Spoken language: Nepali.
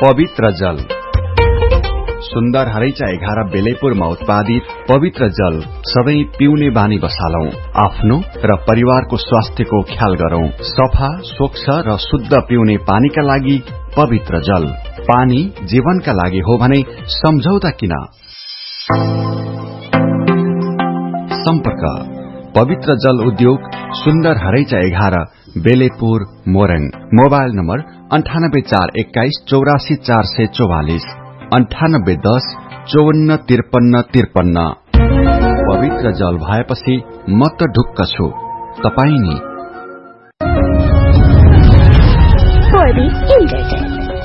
पवित्र जल। सुन्दर हरैचा 11 बेलेपुरमा उत्पादित पवित्र जल सबै पिउने बानी बसालौं। आफ्नो र परिवारको स्वास्थ्यको ख्याल गरौं। सफा, स्वच्छ र शुद्ध पिउने पानीका लागि पवित्र जल। पानी जीवनका लागि हो भने सम्झौता किन? सम्पर्क पवित्र जल उद्योग, सुन्दर हरैचा 11 बेलेपुर मोरङ। Mobile number 9841 84 444 9810 54 53 53। पवित्र जल भएपछि म त ढुक्क छु, तपाई नि?